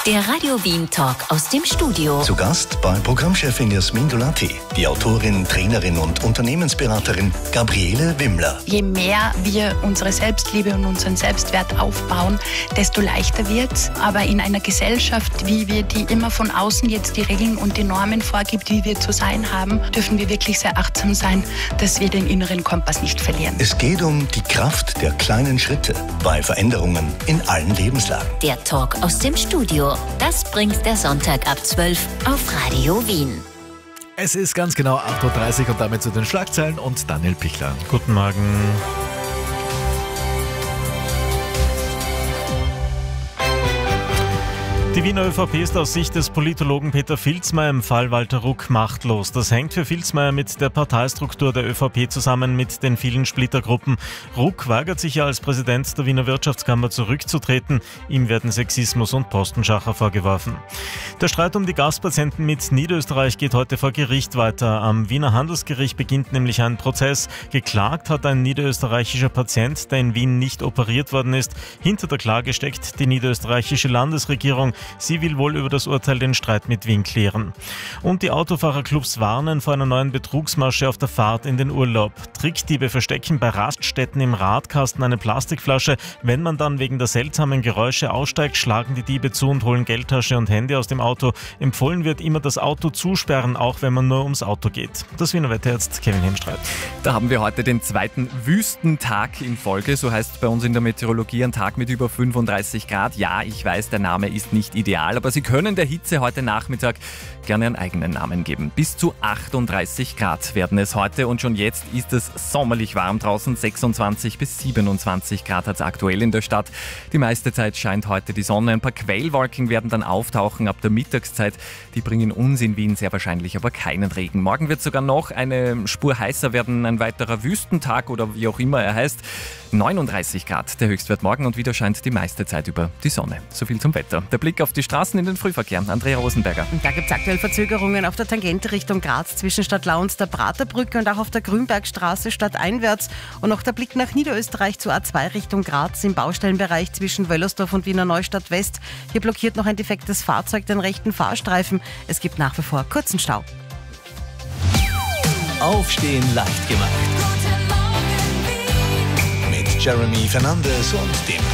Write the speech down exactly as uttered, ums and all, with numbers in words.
Der Radio Wien Talk aus dem Studio. Zu Gast bei Programmchefin Jasmin Dolati, die Autorin, Trainerin und Unternehmensberaterin Gabriele Wimmler. Je mehr wir unsere Selbstliebe und unseren Selbstwert aufbauen, desto leichter wird's. Aber in einer Gesellschaft, wie wir die immer von außen jetzt die Regeln und die Normen vorgibt, wie wir zu sein haben, dürfen wir wirklich sehr achtsam sein, dass wir den inneren Kompass nicht verlieren. Es geht um die Kraft der kleinen Schritte bei Veränderungen in allen Lebenslagen. Der Talk aus dem Studio. Das bringt der Sonntag ab zwölf auf Radio Wien. Es ist ganz genau acht Uhr dreißig und damit zu den Schlagzeilen und Daniel Pichler. Guten Morgen. Die Wiener ÖVP ist aus Sicht des Politologen Peter Filzmaier im Fall Walter Ruck machtlos. Das hängt für Filzmaier mit der Parteistruktur der ÖVP zusammen, mit den vielen Splittergruppen. Ruck weigert sich ja als Präsident der Wiener Wirtschaftskammer zurückzutreten. Ihm werden Sexismus und Postenschacher vorgeworfen. Der Streit um die Gaspatienten mit Niederösterreich geht heute vor Gericht weiter. Am Wiener Handelsgericht beginnt nämlich ein Prozess. Geklagt hat ein niederösterreichischer Patient, der in Wien nicht operiert worden ist. Hinter der Klage steckt die niederösterreichische Landesregierung. Sie will wohl über das Urteil den Streit mit Wien klären. Und die Autofahrerclubs warnen vor einer neuen Betrugsmasche auf der Fahrt in den Urlaub. Trickdiebe verstecken bei Raststätten im Radkasten eine Plastikflasche. Wenn man dann wegen der seltsamen Geräusche aussteigt, schlagen die Diebe zu und holen Geldtasche und Handy aus dem Auto. Empfohlen wird immer das Auto zusperren, auch wenn man nur ums Auto geht. Das Wiener Wetter jetzt, Kevin Hemstreit. Da haben wir heute den zweiten Wüstentag in Folge. So heißt bei uns in der Meteorologie ein Tag mit über fünfunddreißig Grad. Ja, ich weiß, der Name ist nicht ideal, aber Sie können der Hitze heute Nachmittag gerne einen eigenen Namen geben. Bis zu achtunddreißig Grad werden es heute und schon jetzt ist es sommerlich warm draußen. sechsundzwanzig bis siebenundzwanzig Grad hat es aktuell in der Stadt. Die meiste Zeit scheint heute die Sonne. Ein paar Quellwolken werden dann auftauchen ab der Mittagszeit. Die bringen uns in Wien sehr wahrscheinlich aber keinen Regen. Morgen wird sogar noch eine Spur heißer werden, ein weiterer Wüstentag oder wie auch immer er heißt. neununddreißig Grad der Höchstwert morgen und wieder scheint die meiste Zeit über die Sonne. So viel zum Wetter. Der Blick auf die Straßen in den Frühverkehr. Andrea Rosenberger. Da gibt es aktuell Verzögerungen auf der Tangente Richtung Graz zwischen Stadtlau und der Praterbrücke und auch auf der Grünbergstraße stadteinwärts. Und noch der Blick nach Niederösterreich zur A zwei Richtung Graz im Baustellenbereich zwischen Wöllersdorf und Wiener Neustadt West. Hier blockiert noch ein defektes Fahrzeug den rechten Fahrstreifen. Es gibt nach wie vor kurzen Stau. Aufstehen leicht gemacht. Mit Jeremy Fernandes und dem